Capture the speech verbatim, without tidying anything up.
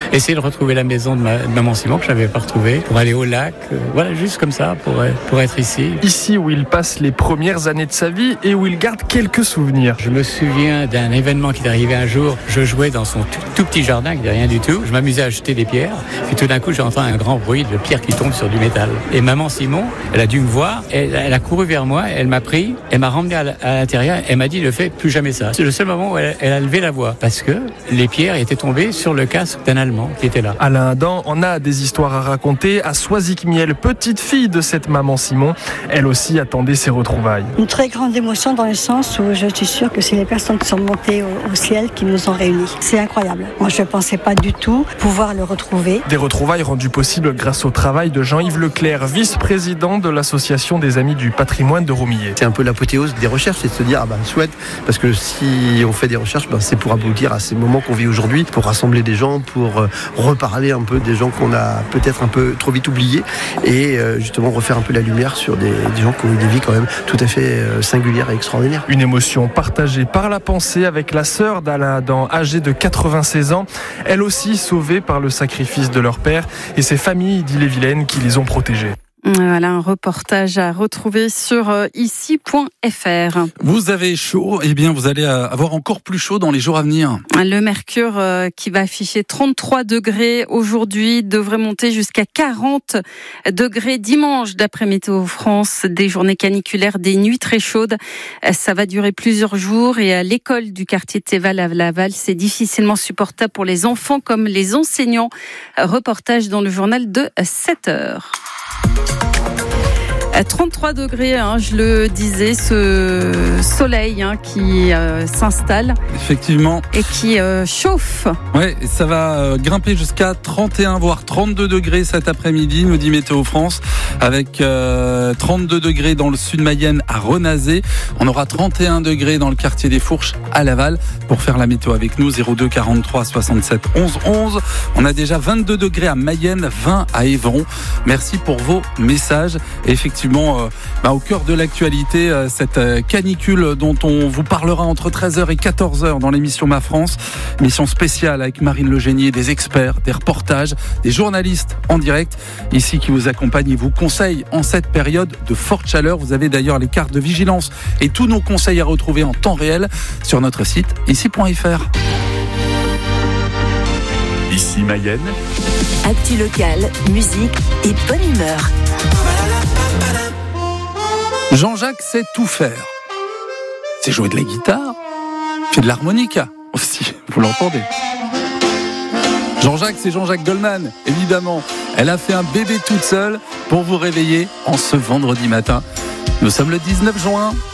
essayer de retrouver la maison de, ma, de maman Simon que je n'avais pas retrouvée, pour aller au lac, euh, voilà, juste comme ça, pour, pour être ici. Ici où il passe les premières années de sa vie et où il garde quelques souvenirs. Je me souviens d'un événement qui est arrivé un jour. Je jouais dans son tout, tout petit jardin qui n'est rien du tout. Je m'amusais à jeter des pierres. Puis tout d'un coup, j'ai entendu un grand bruit de pierres qui tombent sur du métal. Et maman Simon, elle a dû me voir. Elle, elle a couru vers moi. Elle m'a pris. Elle m'a ramené à l'intérieur. Elle m'a dit, ne fais plus jamais ça. C'est le seul moment où elle, elle a levé la voix. Parce que les pierres étaient tombées sur le casque d'un Allemand qui était là. Alain Adam en a des histoires à raconter à Soisic Miel, petite fille de cette maman Simon. Elle aussi attendait ses retrouvailles. Une très grande émotion dans le sens où je suis sûre que c'est les personnes qui sont montées au, au ciel qui nous ont réunis. C'est incroyable. Moi, je ne pensais pas du tout pouvoir le retrouver. Des retrouvailles rendues possibles grâce au travail de Jean-Yves Leclerc, vice-président de l'association des Amis du Patrimoine de Romillet. C'est un peu l'apothéose des recherches, c'est de se dire, ah ben, souhaite, parce que si on fait des recherches, ben, c'est pour aboutir à ces moments qu'on vit aujourd'hui, pour rassembler des gens, pour euh, reparler un peu des gens qu'on a peut-être un peu trop vite oubliés, et euh, justement refaire un peu la lumière sur des, des gens qui ont eu des vies quand même tout à fait euh, singulières et extraordinaires. Une émotion partagée par la pensée avec la sœur d'Alain Adam, âgée de quatre-vingt-seize ans, elle aussi sauvée par le sacrifice de leur père et ses familles d'Ille-et-Vilaine qui les ont protégés. Voilà un reportage à retrouver sur ici point f r. Vous avez chaud, eh bien vous allez avoir encore plus chaud dans les jours à venir. Le mercure qui va afficher trente-trois degrés aujourd'hui devrait monter jusqu'à quarante degrés dimanche d'après Météo France. Des journées caniculaires, des nuits très chaudes. Ça va durer plusieurs jours et à l'école du quartier de Théval à Laval, c'est difficilement supportable pour les enfants comme les enseignants. Reportage dans le journal de sept heures. trente-trois degrés, hein, je le disais, ce soleil hein, qui euh, s'installe. Effectivement. Et qui euh, chauffe. Ouais, ça va euh, grimper jusqu'à trente et un voire trente-deux degrés cet après-midi, nous dit Météo France, avec euh, trente-deux degrés dans le sud Mayenne à Renazé. On aura trente et un degrés dans le quartier des Fourches à Laval. Pour faire la météo avec nous, zéro deux quarante-trois soixante-sept onze onze. On a déjà vingt-deux degrés à Mayenne, vingt à Évron. Merci pour vos messages. Et effectivement, Euh, bah, au cœur de l'actualité, euh, cette euh, canicule dont on vous parlera entre treize heures et quatorze heures dans l'émission Ma France, émission spéciale avec Marine Legenier, des experts, des reportages, des journalistes en direct ici qui vous accompagnent et vous conseillent en cette période de forte chaleur. Vous avez d'ailleurs les cartes de vigilance et tous nos conseils à retrouver en temps réel sur notre site ici point f r. Ici Mayenne. Actu locale, musique et bonne humeur. Jean-Jacques sait tout faire. C'est jouer de la guitare, fait de l'harmonica aussi, vous l'entendez. Jean-Jacques, c'est Jean-Jacques Goldman, évidemment. Elle a fait un bébé toute seule pour vous réveiller en ce vendredi matin. Nous sommes le dix-neuf juin.